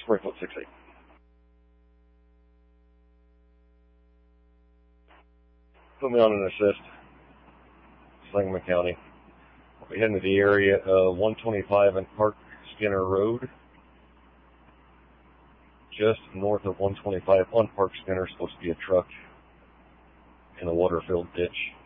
Springfield 6-8. Put me on an assist. Sangamon County. I'll be heading to the area of 125 and Park Skinner Road. Just north of 125 on Park Skinner, supposed to be a truck in a water-filled ditch.